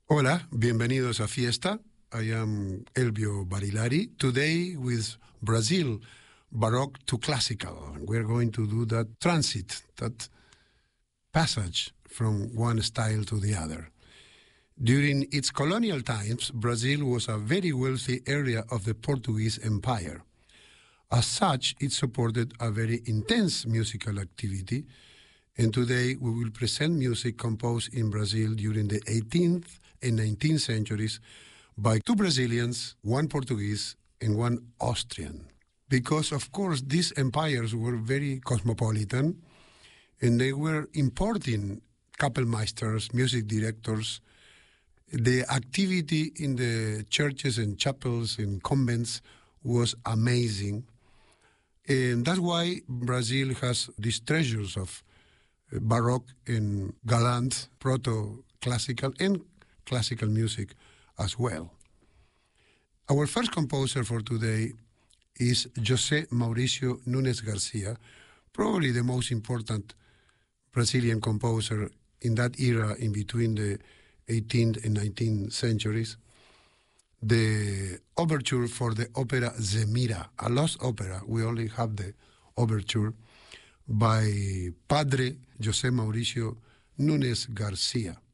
Hola, bienvenidos a Fiesta. I am Elvio Barilari. Today with Brazil, Baroque to Classical. We're going to do that transit, that passage from one style to the other. During its colonial times, Brazil was a very wealthy area of the Portuguese Empire. As such, it supported a very intense musical activity, and today we will present music composed in Brazil during the 18th and 19th centuries by two Brazilians, one Portuguese, and one Austrian. Because, of course, these empires were very cosmopolitan, and they were importing Kapellmeisters, music directors. The activity in the churches and chapels and convents was amazing. And that's why Brazil has these treasures of Baroque and galant, proto-classical and classical music as well. Our first composer for today is José Mauricio Nunes Garcia, probably the most important Brazilian composer in that era in between the 18th and 19th centuries. The overture for the opera Zemira, a lost opera. We only have the overture by Padre José Mauricio Nunes Garcia.